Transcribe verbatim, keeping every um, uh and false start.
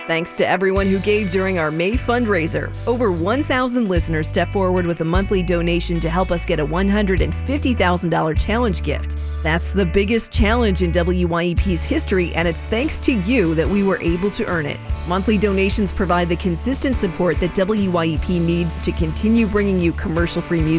Thanks to everyone who gave during our May fundraiser. Over one thousand listeners stepped forward with a monthly donation to help us get a one hundred fifty thousand dollars challenge gift. That's the biggest challenge in W Y E P's history, and it's thanks to you that we were able to earn it. Monthly donations provide the consistent support that W Y E P needs to continue bringing you commercial-free music.